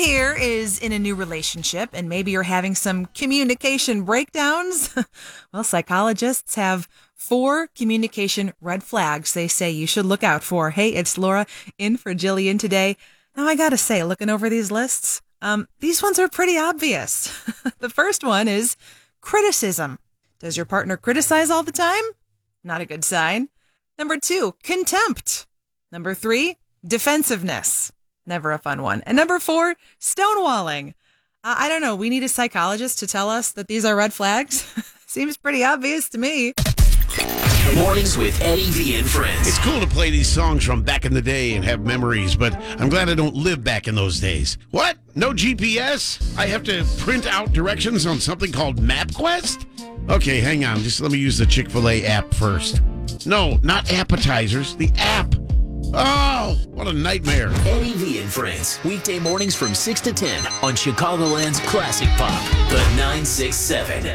here is in a new relationship and maybe you're having some communication breakdowns. Well, psychologists have 4 communication red flags they say you should look out for. Hey, it's Laura in for Jillian today. Now, I gotta say, looking over these lists, these ones are pretty obvious. The first one is criticism. Does your partner criticize all the time? Not a good sign. Number 2, contempt. Number 3, defensiveness. Never a fun one. And number 4, stonewalling. I don't know. We need a psychologist to tell us that these are red flags. Seems pretty obvious to me. Mornings with Eddie V and Friends. It's cool to play these songs from back in the day and have memories, but I'm glad I don't live back in those days. What? No GPS? I have to print out directions on something called MapQuest? Okay, hang on. Just let me use the Chick-fil-A app first. No, not appetizers. The app. Oh, what a nightmare. Eddie V and Friends. Weekday mornings from 6 to 10 on Chicagoland's Classic Pop, the 967.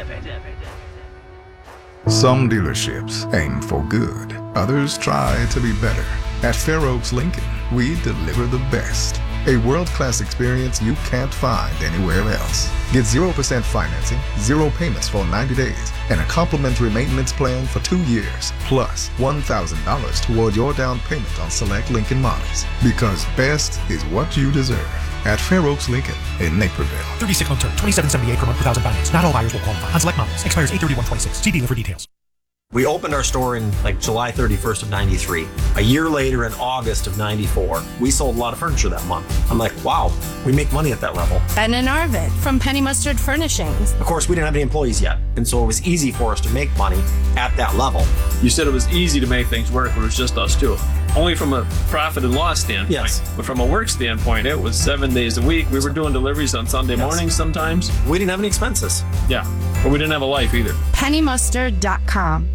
Some dealerships aim for good. Others try to be better. At Fair Oaks Lincoln, we deliver the best. A world-class experience you can't find anywhere else. Get 0% financing, 0 payments for 90 days, and a complimentary maintenance plan for 2 years, plus $1,000 toward your down payment on select Lincoln models. Because best is what you deserve. At Fair Oaks Lincoln in Naperville. 36-month term, $2,778 per month per thousand finance. Not all buyers will qualify. On select models. Expires 8/31/26. See dealer for details. We opened our store in July 31st of 93. A year later, in August of 94, we sold a lot of furniture that month. I'm like, wow, we make money at that level. Ben and Arvid from Penny Mustard Furnishings. Of course, we didn't have any employees yet, and so it was easy for us to make money at that level. You said it was easy to make things work when it was just us two. Only from a profit and loss standpoint. Yes. But from a work standpoint, it was 7 days a week. We were doing deliveries on Sunday mornings sometimes. We didn't have any expenses. Yeah, but we didn't have a life either. PennyMustard.com.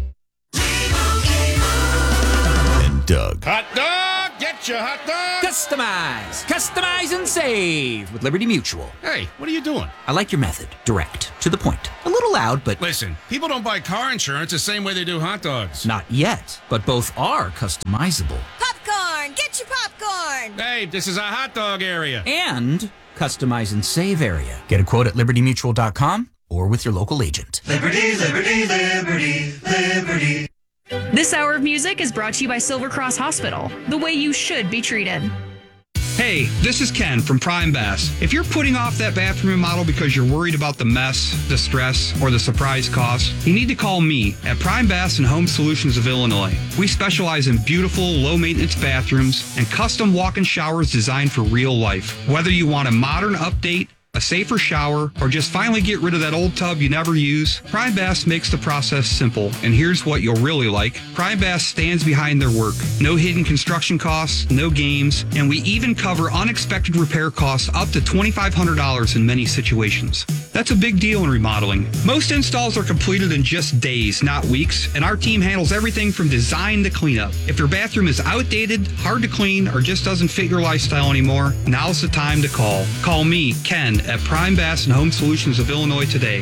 Doug. Hot dog! Get your hot dog! Customize and save with Liberty Mutual. Hey, what are you doing? I like your method. Direct. To the point. A little loud, but... Listen, people don't buy car insurance the same way they do hot dogs. Not yet, but both are customizable. Popcorn! Get your popcorn! Hey, this is a hot dog area. And customize and save area. Get a quote at libertymutual.com or with your local agent. Liberty, liberty, liberty, liberty. This hour of music is brought to you by Silver Cross Hospital, the way you should be treated. Hey, this is Ken from Prime Bass. If you're putting off that bathroom remodel because you're worried about the mess, the stress, or the surprise cost, you need to call me at Prime Bass and Home Solutions of Illinois. We specialize in beautiful, low-maintenance bathrooms and custom walk-in showers designed for real life. Whether you want a modern update, a safer shower, or just finally get rid of that old tub you never use, Prime Bass makes the process simple. And here's what you'll really like. Prime Bass stands behind their work. No hidden construction costs, no games, and we even cover unexpected repair costs up to $2,500 in many situations. That's a big deal in remodeling. Most installs are completed in just days, not weeks, and our team handles everything from design to cleanup. If your bathroom is outdated, hard to clean, or just doesn't fit your lifestyle anymore, now's the time to call. Call me, Ken, at Prime Bass and Home Solutions of Illinois today.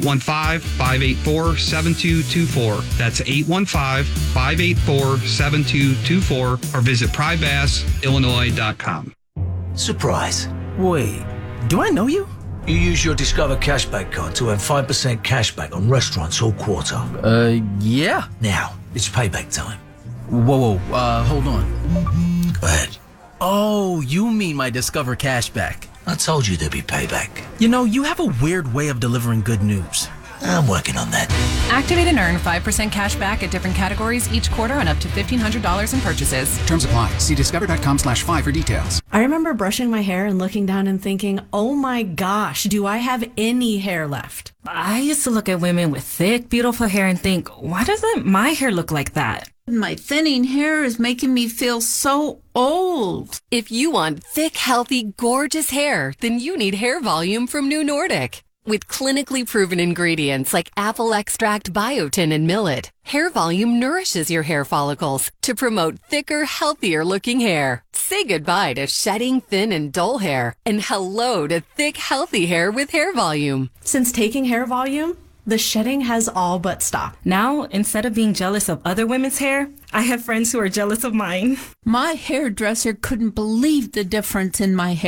815-584-7224. That's 815-584-7224, or visit primebassillinois.com. Surprise. Wait, do I know you? You use your Discover Cashback card to earn 5% cashback on restaurants all quarter. Yeah. Now, it's payback time. Whoa, hold on. Go ahead. Oh, you mean my Discover Cashback. I told you there'd be payback. You know, you have a weird way of delivering good news. I'm working on that. Activate and earn 5% cash back at different categories each quarter on up to $1,500 in purchases. Terms apply. See discover.com/5 for details. I remember brushing my hair and looking down and thinking, oh my gosh, do I have any hair left? I used to look at women with thick, beautiful hair and think, why doesn't my hair look like that? My thinning hair is making me feel so old. If you want thick, healthy, gorgeous hair, then you need Hair Volume from New Nordic. With clinically proven ingredients like apple extract, biotin, and millet, Hair Volume nourishes your hair follicles to promote thicker, healthier looking hair. Say goodbye to shedding, thin, and dull hair, and hello to thick, healthy hair with Hair Volume. Since taking Hair Volume, the shedding has all but stopped. Now, instead of being jealous of other women's hair, I have friends who are jealous of mine. My hairdresser couldn't believe the difference in my hair.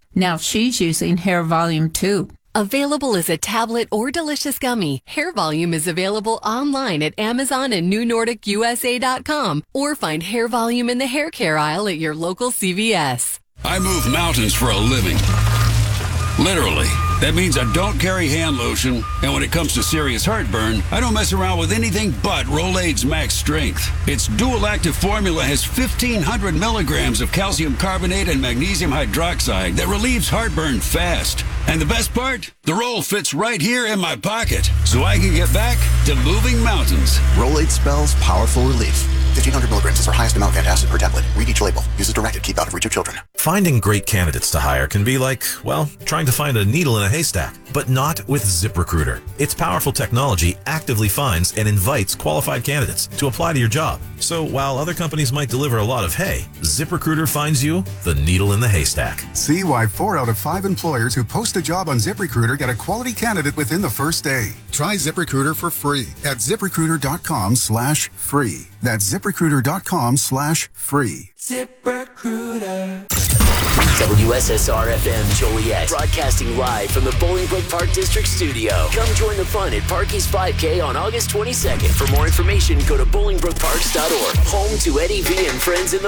Now she's using Hair Volume too. Available as a tablet or delicious gummy, Hair Volume is available online at Amazon and NewNordicUSA.com, or find Hair Volume in the hair care aisle at your local CVS. I move mountains for a living. Literally. That means I don't carry hand lotion, and when it comes to serious heartburn, I don't mess around with anything but Rolaids Max Strength. Its dual-active formula has 1,500 milligrams of calcium carbonate and magnesium hydroxide that relieves heartburn fast. And the best part? The roll fits right here in my pocket, so I can get back to moving mountains. Rolaids spells powerful relief. 1,500 milligrams is our highest amount of antacid per tablet. Read each label. Use as directed. Keep out of reach of children. Finding great candidates to hire can be like, well, trying to find a needle in a haystack, but not with ZipRecruiter. Its powerful technology actively finds and invites qualified candidates to apply to your job. So while other companies might deliver a lot of hay, ZipRecruiter finds you the needle in the haystack. See why 4 out of 5 employers who post a job on ZipRecruiter get a quality candidate within the first day. Try ZipRecruiter for free at ZipRecruiter.com/free. That's ZipRecruiter.com/free. ZipRecruiter. WSSR-FM Joliet, broadcasting live from the Bolingbrook Park District Studio. Come join the fun at Parky's 5K on August 22nd. For more information, go to bolingbrookparks.org. Home to Eddie V and Friends in the